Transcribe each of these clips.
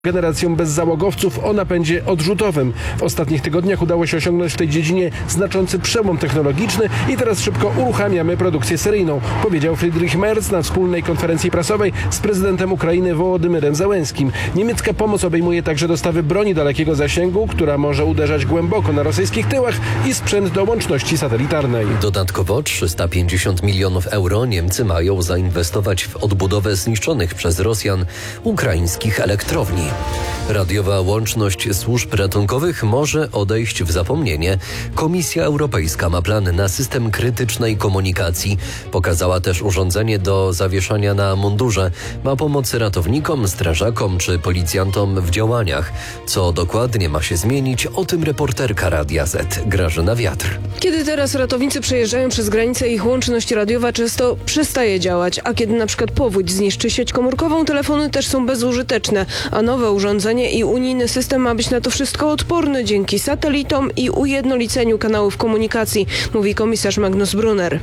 generacją bezzałogowców o napędzie odrzutowym. W ostatnich tygodniach udało się osiągnąć w tej dziedzinie znaczący przełom technologiczny i teraz szybko uruchamiamy produkcję seryjną, powiedział Friedrich Merz na wspólnej konferencji prasowej z prezydentem Ukrainy Wołodymyrem Zełenskim. Niemiecka pomoc obejmuje także dostawy broni dalekiego zasięgu, która może uderzać głęboko na rosyjskich tyłach, i sprzęt do łączności satelitarnej. Dodatkowo 350 milionów euro Niemcy mają zainwestować w odbudowę zniszczonych przez Rosjan ukraińskich elektrowni. Radiowa łączność służb ratunkowych może odejść w zapomnienie. Komisja Europejska ma plan na system krytycznej komunikacji. Pokazała też urządzenie do zawieszania na mundurze. Ma pomóc ratownikom, strażakom czy policjantom w działaniach. Co dokładnie ma się zmienić? O tym reporterka Radia Z, Grażyna Wiatr. Kiedy teraz ratownicy przejeżdżają przez granicę, ich łączność radiowa często przestaje działać, a kiedy na przykład powódź zniszczy sieć komórkową, telefony też są bezużyteczne, a nowe urządzenie i unijny system ma być na to wszystko odporny dzięki satelitom i ujednoliceniu kanałów komunikacji, mówi komisarz Magnus Brunner.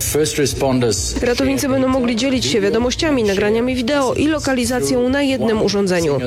Ratownicy będą mogli dzielić się wiadomościami, nagraniami wideo i lokalizacją na jednym urządzeniu.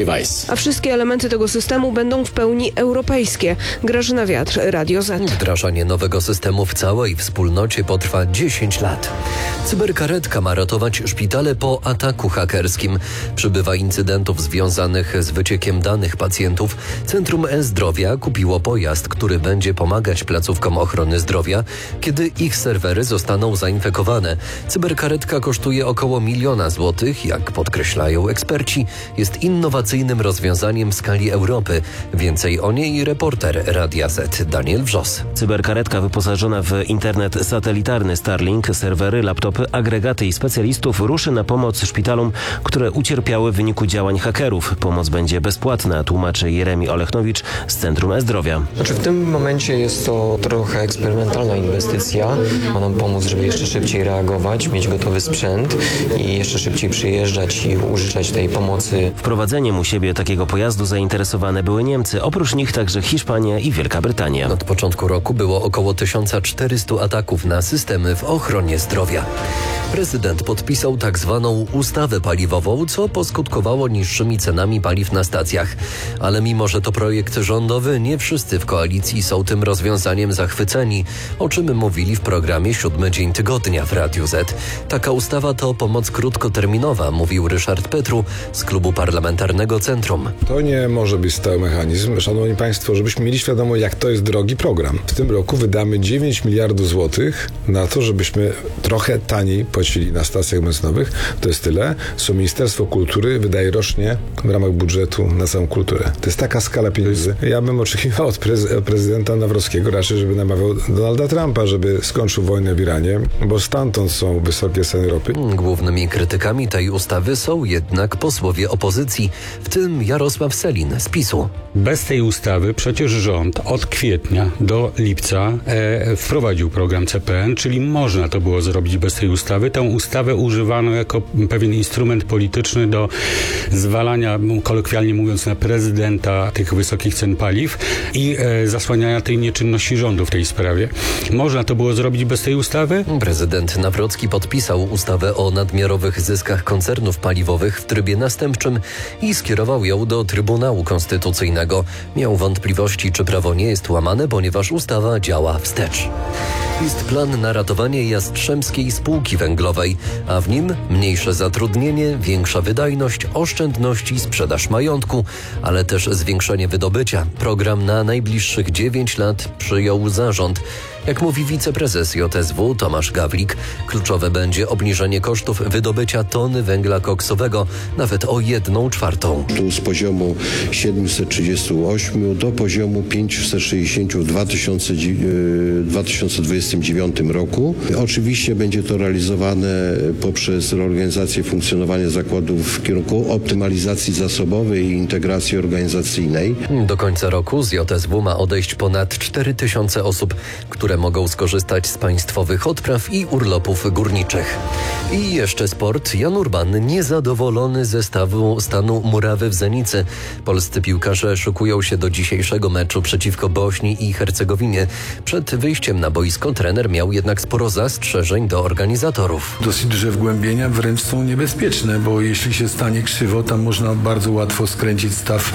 A wszystkie elementy tego systemu będą w pełni europejskie. Grażyna Wiatr, Radio Z. Wdrażanie nowego systemu w całej wspólnocie potrwa 10 lat. Cyberkaretka ma ratować szpitale po ataku hakerskim. Przybywa incydentów związanych z wyciekiem danych pacjentów. Centrum E-Zdrowia kupiło pojazd, który będzie pomagać placówkom ochrony zdrowia, kiedy ich serwery zostaną zainfekowane. Cyberkaretka kosztuje około 1 miliona złotych. Jak podkreślają eksperci, jest innowacyjnym rozwiązaniem w skali Europy. Więcej o niej reporter Radia Z Daniel Wrzos. Cyberkaretka wyposażona w internet satelitarny Starlink, serwery, laptopy, agregaty i specjalistów ruszy na pomoc szpitalom, które ucierpiały w wyniku działań hakerów. Pomoc będzie bezpłatna, tłumaczy Jeremi Olechnowicz z Centrum E-Zdrowia. W tym momencie jest to trochę eksperymentalna inwestycja. Ma nam pomóc, żeby jeszcze szybciej reagować, mieć gotowy sprzęt i jeszcze szybciej przyjeżdżać i użyczać tej pomocy. Wprowadzeniem u siebie takiego pojazdu zainteresowane były Niemcy, oprócz nich także Hiszpania i Wielka Brytania. Od początku roku było około 1400 ataków na systemy w ochronie zdrowia. Prezydent podpisał tak zwaną ustawę paliwową, co poskutkowało niższymi cenami paliw na stacjach. Ale mimo, że to projekt rządowy, nie wszyscy w koalicji są tym rozwiązaniem zachwyceni, o czym mówili w programie 7 Dzień Tygodnia w Radiu Z. Taka ustawa to pomoc krótkoterminowa, mówił Ryszard Petru z Klubu Parlamentarnego Centrum. To nie może być stały mechanizm. Szanowni Państwo, żebyśmy mieli świadomość, jak to jest drogi program. W tym roku wydamy 9 miliardów złotych na to, żebyśmy trochę taniej płacili na stacjach benzynowych. To jest tyle, co Ministerstwo Kultury wydaje rocznie w ramach budżetu na samą kulturę. To jest taka skala pieniędzy. Ja bym oczekiwał od prezydenta Nawrockiego raczej, żeby namawiał Donalda Trumpa, żeby skończył wojnę w Iranie, bo stamtąd są wysokie ceny ropy. Głównymi krytykami tej ustawy są jednak posłowie opozycji, w tym Jarosław Sellin z PiS-u. Bez tej ustawy przecież rząd od kwietnia do lipca wprowadził program CPN, czyli można to było zrobić bez tej ustawy. Tę ustawę używano jako pewien instrument polityczny do zwalania, kolokwialnie mówiąc, na prezydenta tych wysokich cen paliw i zasłaniania tej nieczynności rządu w tej sprawie. Można to było zrobić bez tej ustawy? Prezydent Nawrocki podpisał ustawę o nadmiarowych zyskach koncernów paliwowych w trybie następczym i skierował ją do Trybunału Konstytucyjnego. Miał wątpliwości, czy prawo nie jest łamane, ponieważ ustawa działa wstecz. Jest plan na ratowanie Jastrzębskiej Spółki Węglowej, a w nim mniejsze zatrudnienie, większa wydajność, oszczędności, sprzedaż majątku, ale też zwiększenie wydobycia. Program na najbliższych 9 lat przyjął zarząd. Jak mówi wiceprezes JSW Tomasz Gawlik, kluczowe będzie obniżenie kosztów wydobycia tony węgla koksowego nawet o 1/4. Tu z poziomu 738 do poziomu 560 w 2029 roku. Oczywiście będzie to realizowane poprzez reorganizację funkcjonowania zakładów w kierunku optymalizacji zasobowej i integracji organizacyjnej. Do końca roku z JSW ma odejść ponad 4000 osób, które które mogą skorzystać z państwowych odpraw i urlopów górniczych. I jeszcze sport. Jan Urban niezadowolony ze stanu murawy w Zenicy. Polscy piłkarze szykują się do dzisiejszego meczu przeciwko Bośni i Hercegowinie. Przed wyjściem na boisko trener miał jednak sporo zastrzeżeń do organizatorów. Dosyć duże wgłębienia wręcz są niebezpieczne, bo jeśli się stanie krzywo, tam można bardzo łatwo skręcić staw